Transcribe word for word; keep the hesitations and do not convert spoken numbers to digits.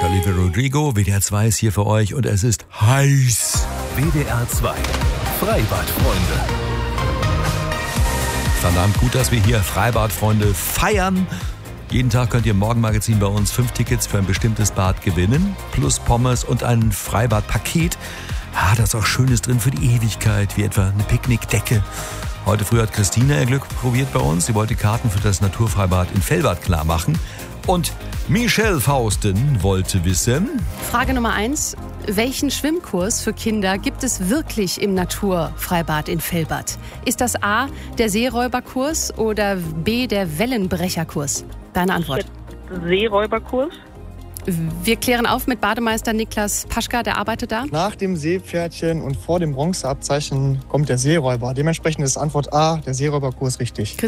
Olivia Rodrigo, W D R zwei ist hier für euch und es ist heiß. W D R zwei, Freibadfreunde. Verdammt gut, dass wir hier Freibadfreunde feiern. Jeden Tag könnt ihr im Morgenmagazin bei uns fünf Tickets für ein bestimmtes Bad gewinnen. Plus Pommes und ein Freibadpaket. Ah, da ist auch Schönes drin für die Ewigkeit, wie etwa eine Picknickdecke. Heute früh hat Christine ihr Glück probiert bei uns. Sie wollte Karten für das Naturfreibad in Fellbad klar machen. Und Michelle Fausten wollte wissen... Frage Nummer eins. Welchen Schwimmkurs für Kinder gibt es wirklich im Naturfreibad in Fellbad? Ist das A, der Seeräuberkurs oder B, der Wellenbrecherkurs? Deine Antwort. Seeräuberkurs. Wir klären auf mit Bademeister Niklas Paschka, der arbeitet da. Nach dem Seepferdchen und vor dem Bronzeabzeichen kommt der Seeräuber. Dementsprechend ist Antwort A, der Seeräuberkurs, richtig.